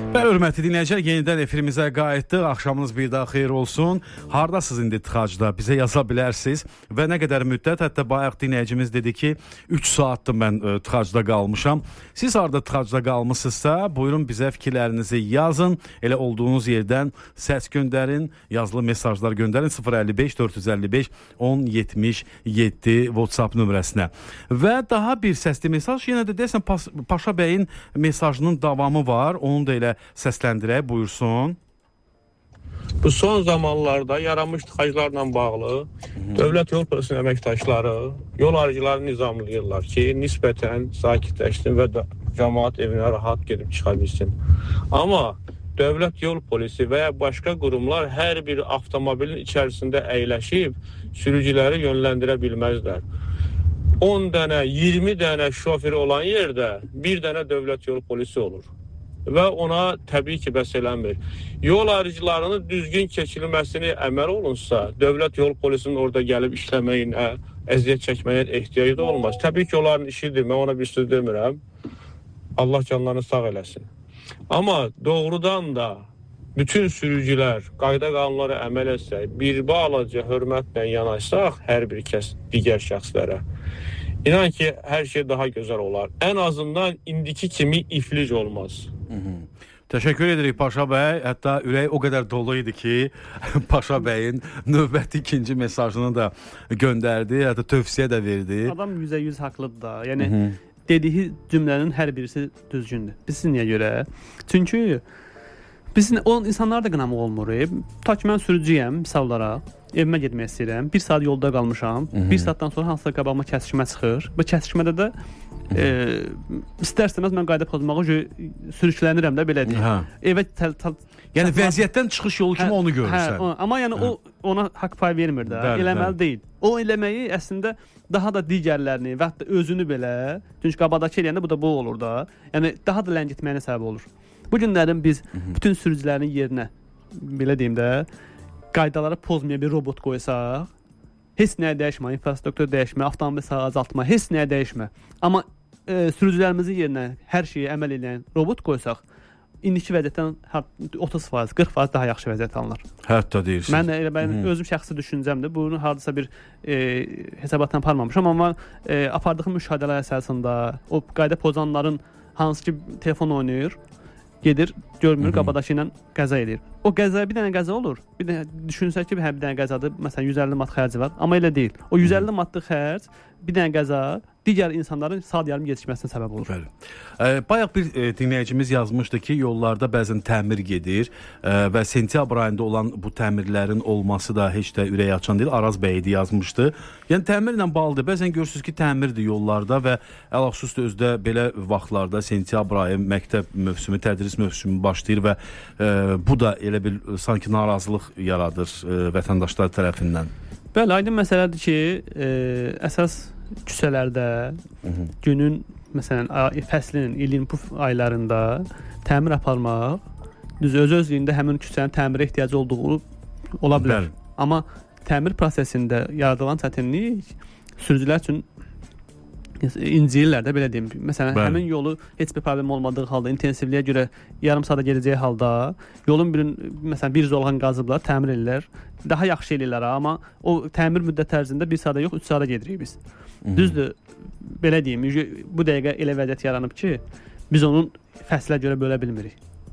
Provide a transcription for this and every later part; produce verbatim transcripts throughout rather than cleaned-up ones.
Bəli, hörmətli dinləyicilər, yenidən efirimizə qayıtdıq. Axşamınız bir daha xeyir olsun. Hardasınız indi tıxacda? Bizə yaza bilərsiniz. Və nə qədər müddət, hətta bayaq dinləyicimiz dedi ki, üç saatdır mən ə, tıxacda qalmışam. Siz harda tıxacda qalmışsınızsa, buyurun bizə fikirlərinizi yazın. Elə olduğunuz yerdən səs göndərin, yazılı mesajlar göndərin sıfır əlli beş dörd yüz əlli beş on yetmiş yeddi WhatsApp nömrəsinə. Və daha bir səsli mesaj, yenə də deyəsən Paşa bəyin mesajının davamı var. Onu da elə səsləndirək, buyursun. Bu son zamanlarda yaranmış tıxaclarla bağlı Hı-hı. Dövlət Yol Polisinin əməkdaşları yol ayrıcıları nizamlayırlar ki, nisbətən sakitləşsin və cəmaat evinə rahat gedib çıxa bilsin. Amma Dövlət Yol Polisi və ya başqa qurumlar hər bir avtomobilin içərisində əyləşib sürücüləri yönləndirə bilməzlər. on dənə, iyirmi dənə şoförü olan yerdə bir dənə Dövlət Yol Polisi olur. Və ona təbii ki, bəs eləmir. Yol ayrıcılarının düzgün keçirilməsini əməl olunsa, Dövlət Yol Polisinin orada gəlib işləməyinə, əziyyət çəkməyə ehtiyacı da olmaz. Təbii ki, onların işidir, mən ona bir söz demirəm. Allah canlarını sağ eləsin. Amma doğrudan da bütün sürücülər qayda qanunlara əməl etsək, bir balaca hörmətlə yanaşsaq hər bir kəs digər şəxslərə, İnan ki, hər şey daha gözəl olar. Ən azından indiki kimi iflic olmaz. Hı -hı. Təşəkkür edirik Paşa bəy. Hətta ürək o qədər dolu idi ki, Paşa bəyin növbəti ikinci mesajını da göndərdi, hətta tövsiyə də verdi. Adam yüzə yüz haqlıdır da. Yəni, Hı -hı. dediyi cümlənin hər birisi düzgündür. Biz niyə görə? Çünki biz o insanlar da qınamaq olmur. Ta ki, mən sürücüyəm, misal olaraq. Evimə getmək istəyirəm. Bir saat yolda qalmışam. Hı -hı. Bir saatdan sonra hansısa qabağıma kəsişmə çıxır. Bu kəsişmədə də e, istər-istəməz mən qayda pozmağa sürüklənirəm də belə deyim. Hə. Evə təl, təl, yəni təl, vəziyyətdən çıxış yolu kimi hə, onu görürsən. Hə, amma yəni hə. o ona haqq pay vermir də. Bəli, eləməli bəli. deyil. O eləməyi əslində daha da digərlərini və hətta özünü belə, çünki qabaqdakı eləyəndə bu da bu olur da. Yəni daha da ləngitməyinə səbəb olur. Bu günlərin biz Hı -hı. bütün sürücülərin yerinə belə deyim də qaydaları pozmaya bir robot qoysaq, heç nəyə dəyişmə, infrastruktur dəyişmə, avtomobil sayı azaltma, heç nəyə dəyişmə. Amma e, sürücülərimizin yerinə hər şeyi əməl edən robot qoysaq, indiki vəziyyətdən otuz faiz, qırx faiz daha yaxşı vəziyyət alınır. Hətta deyirsin. Mən elə mənim özüm şəxsi düşüncəmdir. Bunu hardasa bir e, hesabatdan aparmamışam, amma e, apardığım müşahidələr əsasında o qayda pozanların hansı ki telefon oynayır, gedir, görmür, qabaqdakı ilə qəza edir. O qəza bir dənə qəza olur. Bir dənə düşünsək ki, hə bir dənə qəzadır. Məsələn yüz əlli manat xərci var, amma elə deyil. O yüz əlli manatlıq xərc, bir dənə qəza digər insanların saat yarım yetişməsinə səbəb olur. Bəli. E, bayaq bir e, dinləyicimiz yazmışdı ki, yollarda bəzən təmir gedir e, və sentyabr ayında olan bu təmirlərin olması da heç də ürək açan deyil. Araz bəy idi yazmışdı. Yəni təmirlə bağlıdır. Bəzən görürsünüz ki, təmirdir yollarda və ələlxüsus da özdə belə vaxtlarda sentyabr ayı məktəb mövsümü, tədris mövsümü başlayır və e, bu da elə bir sanki narazılıq yaradır e, vətəndaşlar tərəfindən. Bəli, aydın məsələdir ki, e, əsas küçələrdə Hı -hı. günün, məsələn, fəslinin, ilin bu aylarında təmir aparmaq düz öz-özlüyündə həmin küçənin təmirə ehtiyacı olduğu ola bilər. Bəli. Amma təmir prosesində yaradılan çətinlik sürücülər üçün inciyirlər də, belə deyim. Məsələn, Bəli. həmin yolu heç bir problem olmadığı halda, intensivliyə görə yarım saata gedəcəyi halda yolun bir, məsələn, bir zolğan qazıblar, təmir edirlər. Daha yaxşı eləyirlər, amma o təmir müddət ərzində bir saata yox, üç saata gedirik biz. Hı -hı. Düzdür, belə deyim, bu dəqiqə elə vəziyyət yaranıb ki, biz onun fəslə görə bölə bilmirik.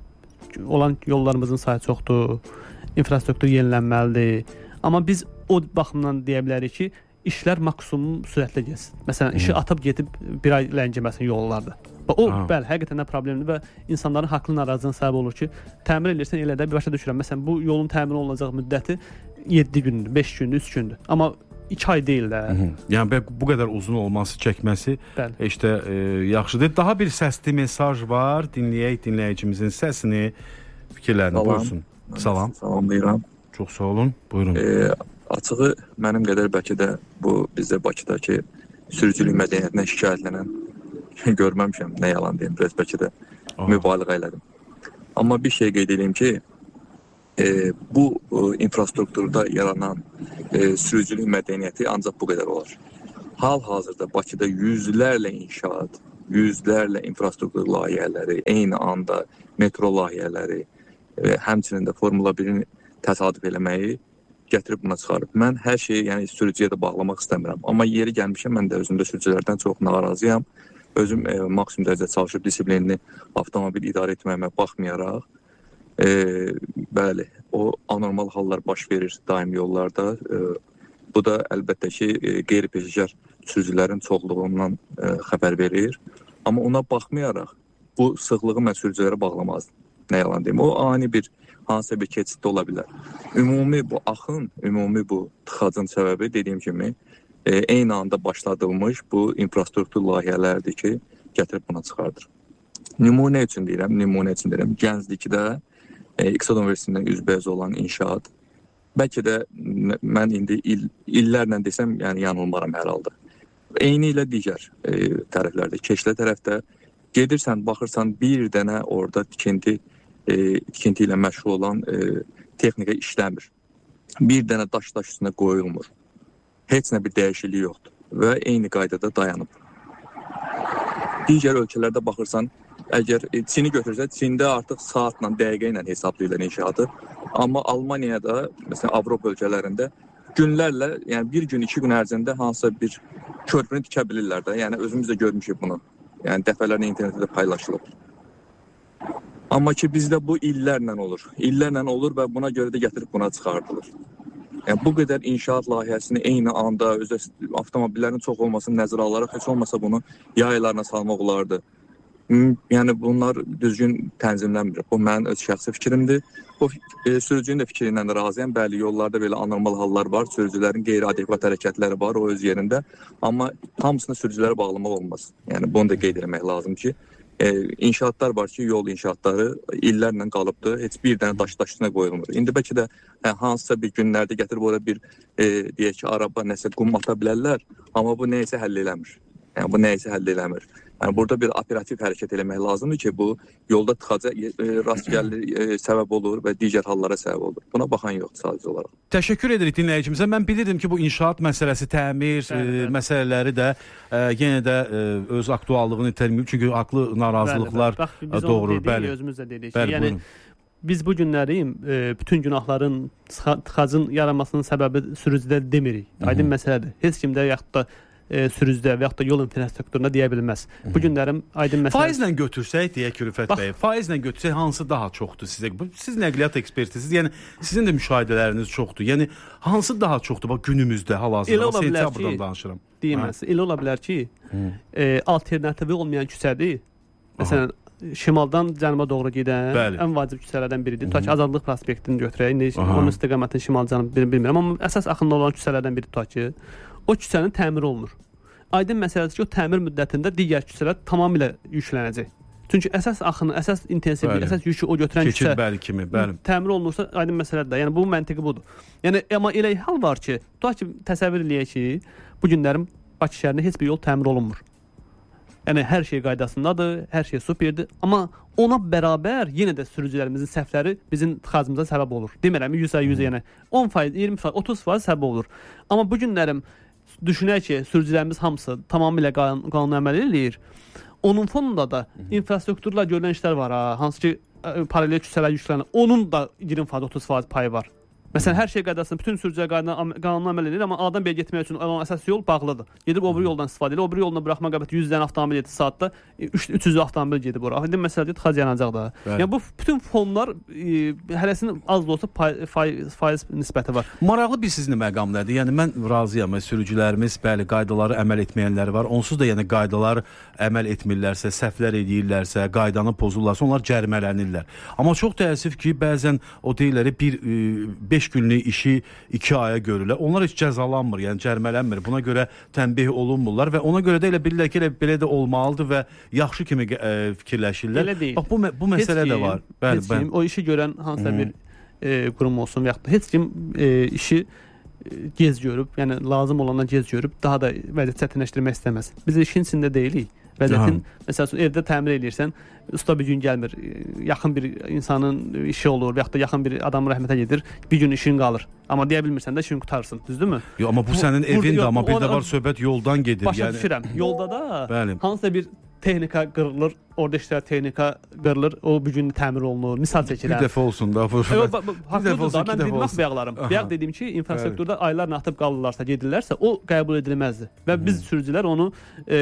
Olan yollarımızın sayı çoxdur, infrastruktur yenilənməlidir. Amma biz o baxımdan deyə bilərik ki, işlər maksimum sürətlə getsin. Məsələn, işi atıb gedib bir ay ləngiməsin yollarda. O, ha. bəli, həqiqətən də problemdir və insanların haqlı narazılığına səbəb olur ki, təmir edirsən elə də bir başa düşürəm. Məsələn, bu yolun təmir olunacaq müddəti yeddi gündür, beş gündür, üç gündür. Amma iki ay deyil də. Hı -hı. Yəni bu qədər uzun olması, çəkməsi heç də e, yaxşıdır. Daha bir səsli mesaj var. Dinləyək dinləyicimizin səsini, fikirlərini Salam. buyursun. Salam. Salamlayıram. Çox sağ olun. Buyurun. E, açığı mənim qədər bəlkə də bu bizdə Bakıdakı sürücülük mədəniyyətinə şikayətlənən görməmişəm, nə yalan deyim, biraz bəlkə də mübaliğə elədim. Amma bir şey qeyd edeyim ki, e, bu e, infrastrukturda yaranan e, sürücülük mədəniyyəti ancaq bu qədər olar. Hal-hazırda Bakıda yüzlərlə inşaat yüzlərlə infrastruktur layihələri, eyni anda metro layihələri, e, həmçinin də Formula birin təsadüf eləməyi gətirib buna çıxarıb. Mən hər şeyi, yəni sürücüyə də bağlamaq istəmirəm. Amma yeri gəlmişəm, mən də özümdə sürücülərdən çox narazıyam. Özüm e, maksimum dərəcədə çalışıb disiplinli avtomobil idarə etməyimə baxmayaraq, e, bəli, o anormal hallar baş verir daim yollarda. E, bu da əlbəttə ki, e, qeyri-peşəkar sürücülərin çoxluğundan e, xəbər verir. Amma ona baxmayaraq, bu sıxlığı mən sürücülərə bağlamazdım. Nə yalan deyim, o ani bir hansısa bir keçiddə ola bilər. Ümumi bu axın, ümumi bu tıxacın səbəbi dediyim kimi e, eyni anda başladılmış bu infrastruktur layihələridir ki, gətirib buna çıxardır. Nümunə üçün deyirəm, nümunə üçün deyirəm. Gənclikdə e, İqtisad Universitetindən üzbəüz olan inşaat. Bəlkə də mən indi il, illərlə desəm, yəni yanılmaram hər halda. Eyni ilə digər e, tərəflərdə, Keçilə tərəfdə gedirsən, baxırsan bir dənə orada tikinti E, tikinti ilə məşğul olan e, texnika işləmir. Bir dənə daş daş üstünə qoyulmur. Heç nə bir dəyişiklik yoxdur və eyni qaydada dayanıb. Digər ölkələrdə baxırsan, əgər e, Çini götürsə, Çində artıq saatla, dəqiqə ilə hesablayırlar inşaatı. Amma Almaniyada, məsələn Avropa ölkələrində günlərlə, yəni bir gün, iki gün ərzində hansısa bir körpünü tikə bilirlər də. Yəni özümüz də görmüşük bunu. Yəni dəfələrlə internetdə paylaşılıb. Amma ki bizdə bu illərlə olur. İllərlə olur və buna görə də gətirib buna çıxardılır. Yəni bu qədər inşaat layihəsini eyni anda özə avtomobillərin çox olmasını nəzərə alaraq heç olmasa bunu yaylarına salmaq olardı. Yəni bunlar düzgün tənzimlənmir. Bu mənim öz şəxsi fikrimdir. Bu e, sürücünün də fikri ilə də razıyam. Bəli, yollarda belə anormal hallar var. Sürücülərin qeyri-adekvat hərəkətləri var o öz yerində. Amma hamısını sürücülərə bağlamaq olmaz. Yəni bunu da qeyd etmək lazım ki, E, inşaatlar var ki, yol inşaatları illərlə qalıbdır. Heç bir dənə daş daşına qoyulmur. İndi bəlkə də hə, hansısa bir günlərdə gətirib orada bir e, deyək ki, araba nəsə qum ata bilərlər, amma bu nəyəsə həll eləmir. Yəni bu nəyəsə həll eləmir. Yəni burada bir operativ hərəkət eləmək lazımdır ki, bu yolda tıxaca e, rast gəlir, e, səbəb olur və digər hallara səbəb olur. Buna baxan yoxdur sadəcə olaraq. Təşəkkür edirik dinləyicimizə. Mən bilirdim ki, bu inşaat məsələsi, təmir e, məsələləri də e, yenə də e, öz aktuallığını itirməyib. Çünki haqlı narazılıqlar bəli, bəli. Bax, doğurur. Dedik, bəli. Özümüz də dedik. Bəli, yəni buyurun. biz bu günləri e, bütün günahların tıxacın yaranmasının səbəbi sürücüdə demirik. Aydın məsələdir. Heç kimdə yaxud da E, sürücüdə və yaxud da yol infrastrukturuna deyə bilməz. Bu günlərin aydın məsələsi. Faizlə götürsək, deyək ki, Rüfət bəy, faizlə götürsək hansı daha çoxdur sizə? Siz nəqliyyat ekspertisiz, yəni sizin də müşahidələriniz çoxdur. Yəni hansı daha çoxdur bax günümüzdə hal-hazırda? Sentyabrdan danışıram. Deyim mən, elə ola bilər ki, e, alternativi olmayan küçədir. Məsələn, şimaldan cənuba doğru gedən bəli. Ən vacib küçələrdən biridir. Tutaq ki, Azadlıq prospektini götürək. İndi onun istiqamətini şimal-cənub bilmirəm, amma əsas axında olan küçələrdən biri tutaq ki, o küçənin təmiri olunur. Aydın məsələdir ki, o təmir müddətində digər küçələr tamamilə yüklənəcək. Çünki əsas axını, əsas intensivlik, əsas yükü o götürən keçid küçə bəli kimi, bəli. Təmir olunursa aydın məsələdir. Yəni bu məntiqi budur. Yəni amma elə hal var ki, tutaq ki, təsəvvür eləyək ki, bu günlərin Bakı şəhərində heç bir yol təmir olunmur. Yəni hər şey qaydasındadır, hər şey superdir, amma ona bərabər yenə də sürücülərimizin səhvləri bizim tıxacımıza səbəb olur. Demirəm yüzdə yüz, yəni on faiz, iyirmi faiz, otuz faiz səbəb olur. Amma bu günlərim düşünək ki, sürücülərimiz hamısı tamamilə qanun, qanuna əməl eləyir. Onun fonunda da infrastrukturla görülən işlər var, ha, hansı ki paralel küçələr yüklənir. Onun da iyirmi faiz, otuz faiz payı var. Məsələn, hər şey qaydasında, bütün sürücülər qanuna əməl edir, amma A'dan B'yə getmək üçün olan əsas yol bağlıdır. Gedib o biri yoldan istifadə edir. O biri yoluna buraxma qəbət yüz dənə avtomobil gedir saatda, üç yüz avtomobil gedib ora. İndi məsələdir, tıxac yanacaq da. Yəni bu bütün fonlar e, hələsinin az da olsa faiz, faiz, faiz nisbəti var. Maraqlı bir sizin məqamlardır. Yəni mən razıyam. Sürücülərimiz bəli qaydaları əməl etməyənləri var. Onsuz da yəni qaydalar əməl etmirlərsə, səhvlər edirlərsə, qaydanı pozurlarsa, onlar cərimələnirlər. Amma çox təəssüf ki, bəzən o deyirlər bir beş günlük işi iki aya görürlər. Onlar heç cəzalanmır, yəni cərimələnmir. Buna görə tənbih olunmurlar və ona görə də elə bilirlər ki, elə belə də olmalıdır və yaxşı kimi e, fikirləşirlər. Bax bu bu məsələ heç də var. Bəli, bəli. O işi görən hansısa bir e, qurum olsun və yaxud da heç kim e, işi e, gec görüb, yəni lazım olandan gec görüb, daha da vəziyyət çətinləşdirmək istəməz. Biz işin içində deyilik. Vəziyyətin, məsələn, evdə təmir edirsən, usta bir gün gəlmir, yaxın bir insanın işi olur və yaxud da yaxın bir adam rəhmətə gedir, bir gün işin qalır. Amma deyə bilmirsən də işini qutarsın, düzdürmü? Yox, amma bu, bu sənin evindir, amma bir də var söhbət yoldan gedir. Başa yəni... düşürəm. Yolda da bəli. hansısa bir texnika qırılır, orada işlər texnika qırılır, o bu gün təmir olunur, misal çəkirəm. Bir dəfə olsun da. Haqlıdır da, mən bilmək bəyaqlarım. Bəyaq dediyim ki, infrastrukturda aylarla atıb qalırlarsa, gedirlərsə, o qəbul edilməzdir. Və biz sürücülər onu e,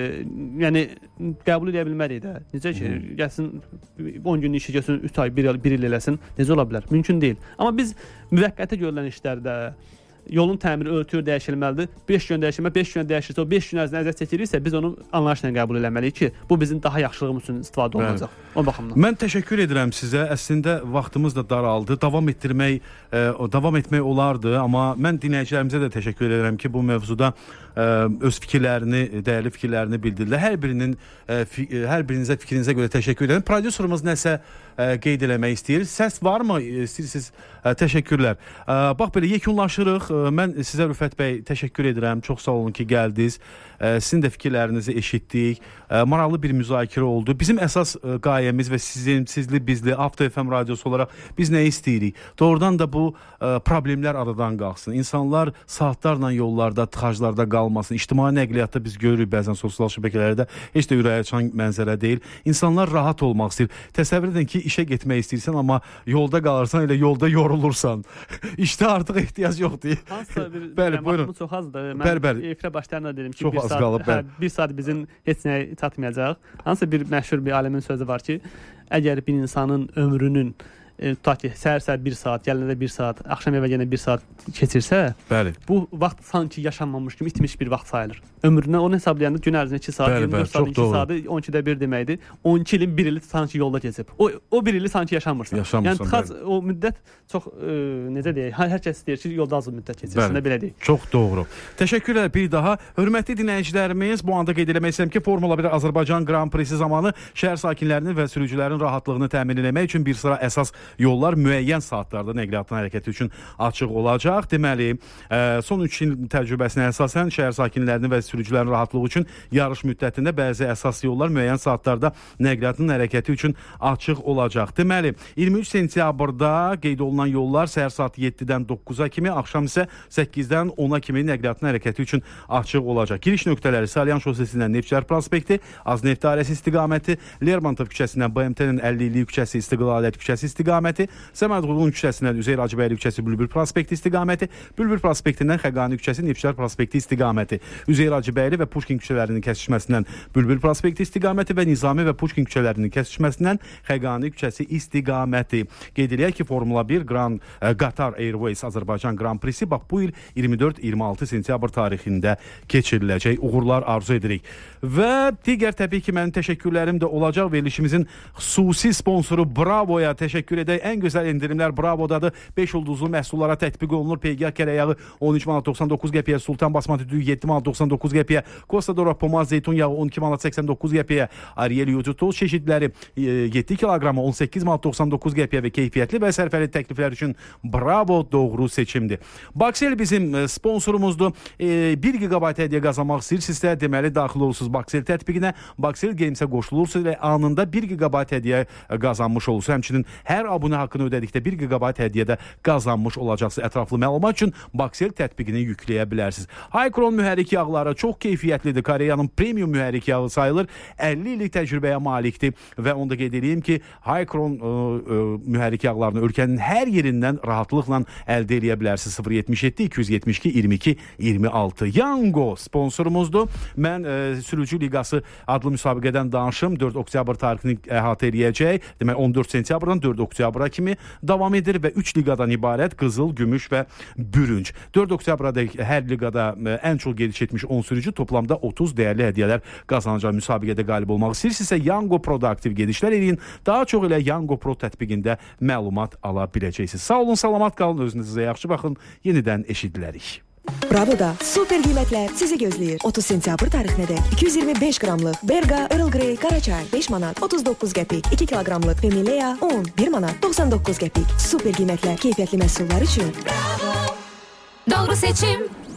yəni qəbul edə bilmərik də. Necə ki, gəlsin on gün işi gəlsin, üç ay, bir il, bir il eləsin, necə ola bilər? Mümkün deyil. Amma biz müvəqqəti görülən işlərdə yolun təmiri örtüyü dəyişilməlidir. beş gün dəyişilmə, beş gün dəyişirsə, o beş gün ərzində əziyyət çəkiriksə, biz onu anlayışla qəbul etməliyik ki, bu bizim daha yaxşılığımız üçün istifadə olunacaq. O baxımdan. Mən təşəkkür edirəm sizə. Əslində vaxtımız da daraldı. Davam etdirmək, e, davam etmək olardı, amma mən dinləyicilərimizə də təşəkkür edirəm ki, bu mövzuda e, öz fikirlərini, dəyərli fikirlərini bildirdilər. Hər birinin e, fi, hər birinizə fikrinizə görə təşəkkür edirəm. Prodüserimiz nəsə e, qeyd eləmək istəyir. Səs varmı? İstəyirsiniz? E, təşəkkürlər. E, bax belə yekunlaşırıq. Mən sizə Rüfət bəy təşəkkür edirəm. Çox sağ olun ki, gəldiniz. Sizin də fikirlərinizi eşitdik. Maraqlı bir müzakirə oldu. Bizim əsas qayəmiz və sizin, sizli, bizli, Avto F M radiosu olaraq biz nə istəyirik? Doğrudan da bu problemlər aradan qalxsın. İnsanlar saatlarla yollarda, tıxaclarda qalmasın. İctimai nəqliyyatda biz görürük bəzən sosial şəbəkələrdə heç də ürəyə açan mənzərə deyil. İnsanlar rahat olmaq istəyir. Təsəvvür edin ki, işə getmək istəyirsən, amma yolda qalırsan, elə yolda yorulursan. İşdə artıq ehtiyac yoxdur. Hansısa bir bəli, buyurun. Çox azdır. Mən bəli, bəli. efirə başlarına dedim ki, çox bir az saat, qalıb, hə, bir saat bizim heç nəyə çatmayacaq. Hansısa bir məşhur bir alimin sözü var ki, əgər bir insanın ömrünün e, tutaq ki, səhər-səhər bir saat, gələnə bir saat, axşam evə gələnə bir saat keçirsə, bəli, bu vaxt sanki yaşanmamış kimi itmiş bir vaxt sayılır. Ömrünə onu hesablayanda gün ərzində iki saat, bəli, iyirmi dörd saat, iki saatı on ikidə bir deməkdir. on iki ilin bir ili sanki yolda keçib. O, o bir ili sanki yaşanmırsan. Yaşanmırsan, yəni tıxac, o müddət çox, e, necə deyək, hər, hər kəs istəyir ki, yolda az müddət keçirsin, belə deyək. Çox doğru. Təşəkkürlər bir daha. Hörmətli dinləyicilərimiz, bu anda qeyd eləmək istəyirəm ki, Formula bir Azərbaycan Grand Prix zamanı şəhər sakinlərinin və sürücülərin rahatlığını təmin etmək üçün bir sıra əsas yollar müəyyən saatlarda nəqliyyatın hərəkəti üçün açıq olacaq. Deməli, son üç il təcrübəsinə əsasən şəhər sakinlərinin və sürücülərin rahatlığı üçün yarış müddətində bəzi əsas yollar müəyyən saatlarda nəqliyyatın hərəkəti üçün açıq olacaq. Deməli, iyirmi üç sentyabrda qeyd olunan yollar səhər saat yeddidən doqquza kimi, axşam isə səkkizdən ona kimi nəqliyyatın hərəkəti üçün açıq olacaq. Giriş nöqtələri Salyan şosesindən Neftçilər prospekti, Azneft dairəsi istiqaməti, Lermontov küçəsindən B M T-nin əlli illik küçəsi, İstiqlaliyyət küçəsi istiqaməti, Səməd Qulun küçəsindən Üzeyir Hacıbəyli küçəsi, Bülbül prospekti istiqaməti, Bülbül prospektindən Xəqani küçəsi, Neftçilər prospekti istiqaməti, Üzeyir Hacıbəyli və Pushkin küçələrinin kəsişməsindən Bülbül prospekti istiqaməti və Nizami və Pushkin küçələrinin kəsişməsindən Xəqani küçəsi istiqaməti. Qeyd eləyək ki, Formula bir Grand Qatar Airways Azərbaycan Grand Prix-si bax bu il iyirmi dörd iyirmi altı sentyabr tarixində keçiriləcək. Uğurlar arzu edirik. Və digər təbii ki, mənim təşəkkürlərim də olacaq. Verilişimizin xüsusi sponsoru Bravoya təşəkkür edək. Ən gözəl endirimlər Bravodadır. beş ulduzlu məhsullara tətbiq olunur. Peygah kərəyağı on üç manat doxsan doqquz qəpiyə, Sultan basmati düyü yeddi manat doxsan doqquz qəpiyə, Costa Dora pomaz zeytun yağı on iki manat səksən doqquz qəpiyə, Ariel yudu toz çeşidləri yeddi kiloqramı on səkkiz manat doxsan doqquz qəpiyə və keyfiyyətli və sərfəli təkliflər üçün Bravo doğru seçimdir. Baxsel bizim sponsorumuzdur. bir giqabayt hədiyyə qazanmaq istəyirsinizsə, deməli daxil olursunuz Baxsel tətbiqinə. Baxsel Games-ə qoşulursunuz və anında bir giqabayt hədiyyə qazanmış olursunuz. Həmçinin hər abunə haqqını ödədikdə bir giqabayt hədiyyədə qazanmış olacaqsınız. Ətraflı məlumat üçün Baxsel tətbiqini yükləyə bilərsiniz. Hycron mühərrik yağları çox keyfiyyətlidir. Koreyanın premium mühərrik yağı sayılır. əlli illik təcrübəyə malikdir və onu da qeyd edeyim ki, Hycron ə, ə, mühərrik yağlarını ölkənin hər yerindən rahatlıqla əldə edə bilərsiniz. sıfır yetmiş yeddi iki yüz yetmiş iki iyirmi iki iyirmi altı. Yango sponsorumuzdur. Mən ə, Sürücü Liqası adlı müsabiqədən danışım. dörd oktyabr tarixini əhatə edəcək. Demək on dörd sentyabrdan dörd oktyabra kimi davam edir və üç liqadan ibarət qızıl, gümüş və bürünc. dörd oktyabra hər liqada ən çox geri çəkmiş on sürücü toplamda otuz dəyərli hədiyyələr qazanacaq. Müsabiqədə qalib olmaq istəyirsinizsə Yango Pro'da aktiv gedişlər edin. Daha çox elə Yango Pro tətbiqində məlumat ala biləcəksiniz. Sağ olun, salamat qalın, özünüzə yaxşı baxın. Yenidən eşidilərik. Bravo'da super qiymətlər sizi gözləyir. otuz sentyabr tarixinədək iki yüz iyirmi beş qramlıq Berga Earl Grey Qaraçay beş manat otuz doqquz qəpik, iki kiloqramlıq Femilea on bir manat doxsan doqquz qəpik. Super qiymətlər, keyfiyyətli məhsullar üçün Bravo. Doğru seçim.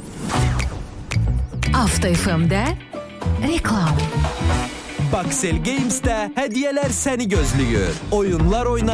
Avto F M'də reklam. Baxel Games'də hədiyyələr səni gözləyir. Oyunlar oyna,